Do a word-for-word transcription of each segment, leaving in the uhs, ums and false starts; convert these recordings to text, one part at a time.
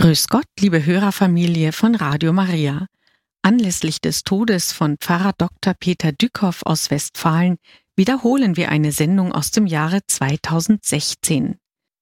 Grüß Gott, liebe Hörerfamilie von Radio Maria. Anlässlich des Todes von Pfarrer Doktor Peter Dückhoff aus Westfalen wiederholen wir eine Sendung aus dem Jahre zweitausendsechzehn.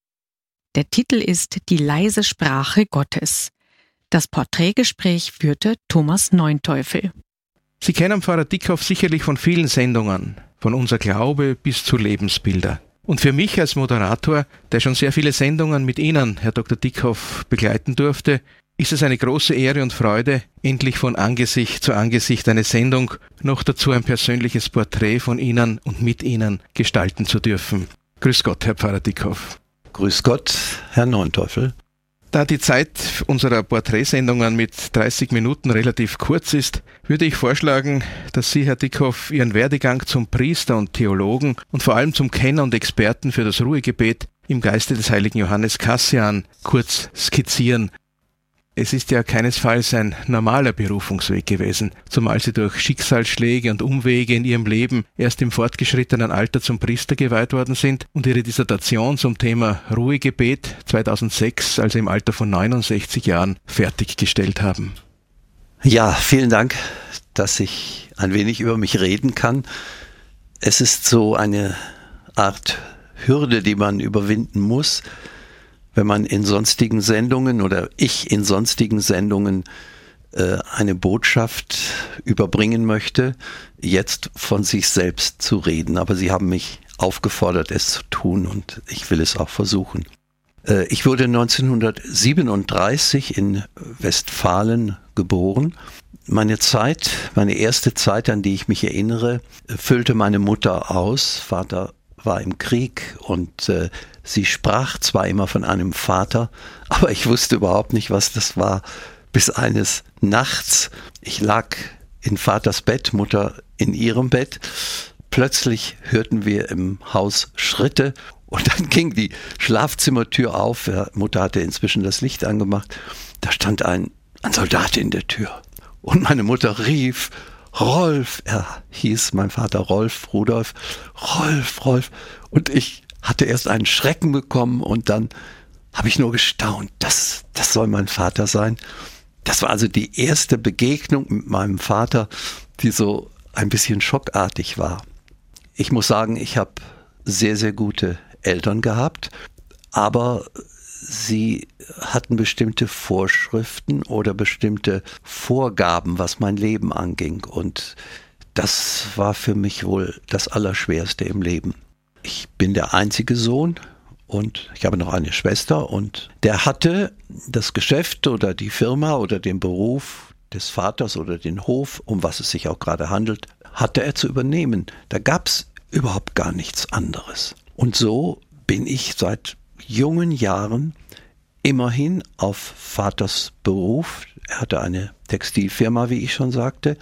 Der Titel ist Die leise Sprache Gottes. Das Porträtgespräch führte Thomas Neunteufel. Sie kennen Pfarrer Dückhoff sicherlich von vielen Sendungen, von Unser Glaube bis zu Lebensbilder. Und für mich als Moderator, der schon sehr viele Sendungen mit Ihnen, Herr Doktor Dückhoff, begleiten durfte, ist es eine große Ehre und Freude, endlich von Angesicht zu Angesicht eine Sendung, noch dazu ein persönliches Porträt von Ihnen und mit Ihnen gestalten zu dürfen. Grüß Gott, Herr Pfarrer Dückhoff. Grüß Gott, Herr Neunteufel. Da die Zeit unserer Porträtsendungen mit dreißig Minuten relativ kurz ist, würde ich vorschlagen, dass Sie, Herr Dückhoff, Ihren Werdegang zum Priester und Theologen und vor allem zum Kenner und Experten für das Ruhegebet im Geiste des heiligen Johannes Cassian kurz skizzieren. Es ist ja keinesfalls ein normaler Berufungsweg gewesen, zumal Sie durch Schicksalsschläge und Umwege in Ihrem Leben erst im fortgeschrittenen Alter zum Priester geweiht worden sind und Ihre Dissertation zum Thema Ruhegebet zweitausendsechs, also im Alter von neunundsechzig Jahren, fertiggestellt haben. Ja, vielen Dank, dass ich ein wenig über mich reden kann. Es ist so eine Art Hürde, die man überwinden muss, wenn man in sonstigen Sendungen oder ich in sonstigen Sendungen äh, eine Botschaft überbringen möchte, jetzt von sich selbst zu reden. Aber Sie haben mich aufgefordert, es zu tun und ich will es auch versuchen. Äh, ich wurde neunzehnhundertsiebenunddreißig in Westfalen geboren. Meine Zeit, meine erste Zeit, an die ich mich erinnere, füllte meine Mutter aus. Vater war im Krieg und äh, sie sprach zwar immer von einem Vater, aber ich wusste überhaupt nicht, was das war, bis eines Nachts, ich lag in Vaters Bett, Mutter in ihrem Bett, plötzlich hörten wir im Haus Schritte und dann ging die Schlafzimmertür auf, ja, Mutter hatte inzwischen das Licht angemacht, da stand ein, ein Soldat in der Tür und meine Mutter rief: Rolf, er hieß mein Vater Rolf, Rudolf, Rolf, Rolf. Und ich hatte erst einen Schrecken bekommen und dann habe ich nur gestaunt, das, das soll mein Vater sein. Das war also die erste Begegnung mit meinem Vater, die so ein bisschen schockartig war. Ich muss sagen, ich habe sehr, sehr gute Eltern gehabt, aber sie hatten bestimmte Vorschriften oder bestimmte Vorgaben, was mein Leben anging. Und das war für mich wohl das Allerschwerste im Leben. Ich bin der einzige Sohn und ich habe noch eine Schwester und der hatte das Geschäft oder die Firma oder den Beruf des Vaters oder den Hof, um was es sich auch gerade handelt, hatte er zu übernehmen. Da gab es überhaupt gar nichts anderes. Und so bin ich seit jungen Jahren immerhin auf Vaters Beruf, er hatte eine Textilfirma, wie ich schon sagte,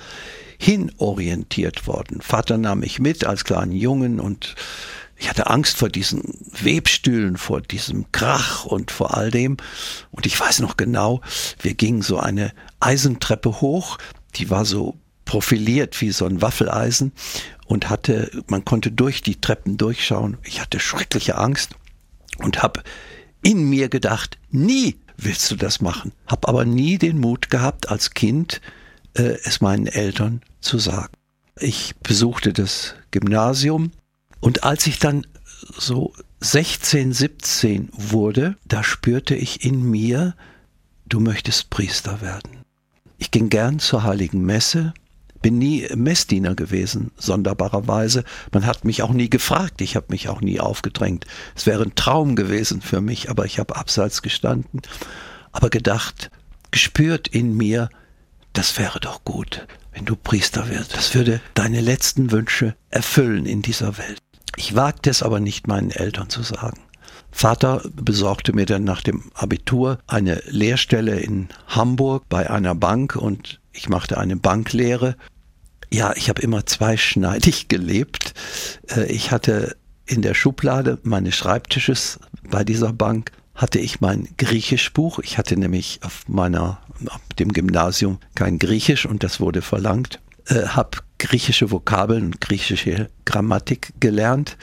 hinorientiert worden. Vater nahm mich mit als kleinen Jungen und ich hatte Angst vor diesen Webstühlen, vor diesem Krach und vor all dem. Und ich weiß noch genau, wir gingen so eine Eisentreppe hoch, die war so profiliert wie so ein Waffeleisen und hatte, man konnte durch die Treppen durchschauen. Ich hatte schreckliche Angst und habe in mir gedacht, nie willst du das machen. Hab aber nie den Mut gehabt, als Kind äh, es meinen Eltern zu sagen. Ich besuchte das Gymnasium und als ich dann so sechzehn, siebzehn wurde, da spürte ich in mir, du möchtest Priester werden. Ich ging gern zur Heiligen Messe, bin nie Messdiener gewesen, sonderbarerweise. Man hat mich auch nie gefragt, ich habe mich auch nie aufgedrängt. Es wäre ein Traum gewesen für mich, aber ich habe abseits gestanden. Aber gedacht, gespürt in mir, das wäre doch gut, wenn du Priester wirst. Das würde deine letzten Wünsche erfüllen in dieser Welt. Ich wagte es aber nicht, meinen Eltern zu sagen. Vater besorgte mir dann nach dem Abitur eine Lehrstelle in Hamburg bei einer Bank und ich machte eine Banklehre. Ja, ich habe immer zweischneidig gelebt. Ich hatte in der Schublade meines Schreibtisches bei dieser Bank hatte ich mein Griechischbuch. Ich hatte nämlich auf meiner, auf dem Gymnasium kein Griechisch und das wurde verlangt. Äh, habe griechische Vokabeln und griechische Grammatik gelernt.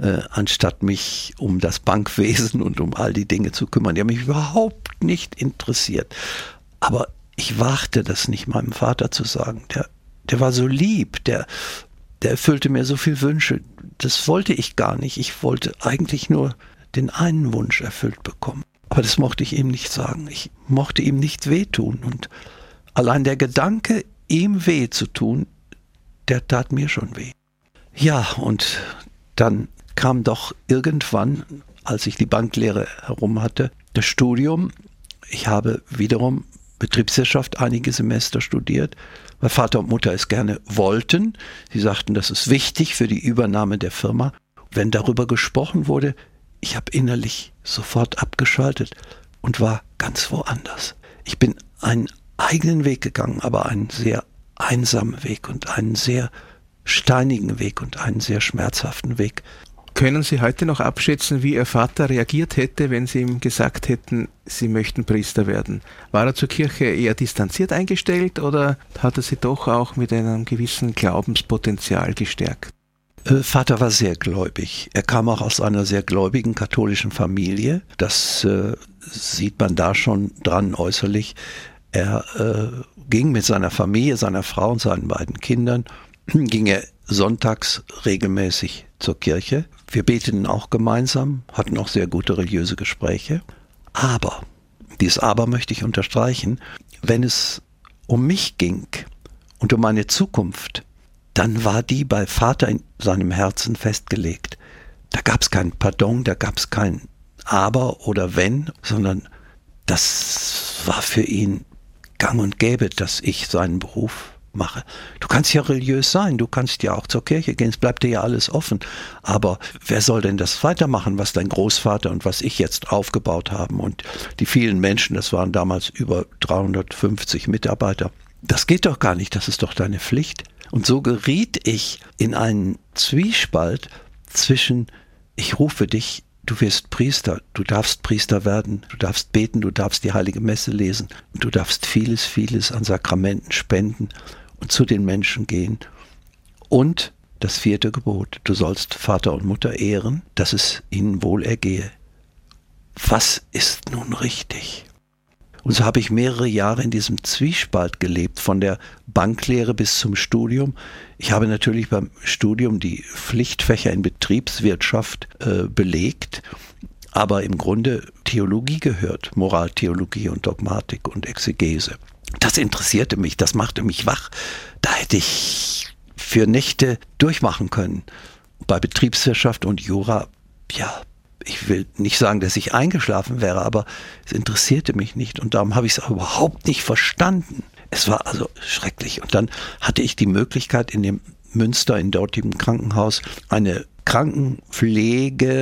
äh, anstatt mich um das Bankwesen und um all die Dinge zu kümmern. Die haben mich überhaupt nicht interessiert. Aber ich wagte das nicht meinem Vater zu sagen. Der, der war so lieb, der, der erfüllte mir so viele Wünsche. Das wollte ich gar nicht. Ich wollte eigentlich nur den einen Wunsch erfüllt bekommen. Aber das mochte ich ihm nicht sagen. Ich mochte ihm nicht wehtun. Und allein der Gedanke, ihm weh zu tun, der tat mir schon weh. Ja, und dann kam doch irgendwann, als ich die Banklehre herum hatte, das Studium. Ich habe wiederum Betriebswirtschaft einige Semester studiert, weil Vater und Mutter es gerne wollten. Sie sagten, das ist wichtig für die Übernahme der Firma. Wenn darüber gesprochen wurde, ich habe innerlich sofort abgeschaltet und war ganz woanders. Ich bin einen eigenen Weg gegangen, aber einen sehr einsamen Weg und einen sehr steinigen Weg und einen sehr schmerzhaften Weg. Können Sie heute noch abschätzen, wie Ihr Vater reagiert hätte, wenn Sie ihm gesagt hätten, Sie möchten Priester werden? War er zur Kirche eher distanziert eingestellt oder hat er Sie doch auch mit einem gewissen Glaubenspotenzial gestärkt? Äh, Vater war sehr gläubig. Er kam auch aus einer sehr gläubigen katholischen Familie. Das äh, sieht man da schon dran äußerlich. Er äh, ging mit seiner Familie, seiner Frau und seinen beiden Kindern, ging er sonntags regelmäßig zur Kirche. Wir beteten auch gemeinsam, hatten auch sehr gute religiöse Gespräche. Aber, dieses Aber möchte ich unterstreichen, wenn es um mich ging und um meine Zukunft, dann war die bei Vater in seinem Herzen festgelegt. Da gab es kein Pardon, da gab es kein Aber oder Wenn, sondern das war für ihn gang und gäbe, dass ich seinen Beruf mache. Du kannst ja religiös sein, du kannst ja auch zur Kirche gehen, es bleibt dir ja alles offen. Aber wer soll denn das weitermachen, was dein Großvater und was ich jetzt aufgebaut haben und die vielen Menschen, das waren damals über dreihundertfünfzig Mitarbeiter. Das geht doch gar nicht, das ist doch deine Pflicht. Und so geriet ich in einen Zwiespalt zwischen, ich rufe dich, du wirst Priester, du darfst Priester werden, du darfst beten, du darfst die Heilige Messe lesen und du darfst vieles, vieles an Sakramenten spenden und zu den Menschen gehen. Und das vierte Gebot, du sollst Vater und Mutter ehren, dass es ihnen wohl ergehe. Was ist nun richtig? Und so habe ich mehrere Jahre in diesem Zwiespalt gelebt, von der Banklehre bis zum Studium. Ich habe natürlich beim Studium die Pflichtfächer in Betriebswirtschaft äh, belegt, aber im Grunde Theologie gehört, Moraltheologie und Dogmatik und Exegese. Das interessierte mich, das machte mich wach. Da hätte ich für Nächte durchmachen können. Bei Betriebswirtschaft und Jura, ja, ich will nicht sagen, dass ich eingeschlafen wäre, aber es interessierte mich nicht und darum habe ich es auch überhaupt nicht verstanden. Es war also schrecklich. Und dann hatte ich die Möglichkeit, in dem Münster, in dortigem Krankenhaus, eine Krankenpflege